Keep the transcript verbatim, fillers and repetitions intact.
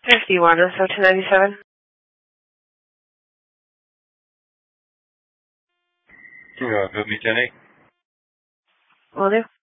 fifty Wander, so two ninety-seven. Yeah, put me ten eight. Will do.